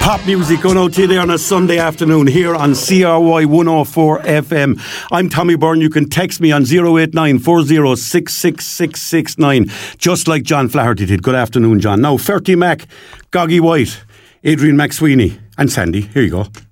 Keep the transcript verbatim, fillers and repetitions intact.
Pop music going out to you there on a Sunday afternoon here on C R Y one oh four F M. I'm Tommy Byrne. You can text me on oh eight nine, four oh six, six six six nine, just like John Flaherty did. Good afternoon, John. Now, Ferty Mac, Goggy White, Adrian McSweeney and Sandy. Here you go.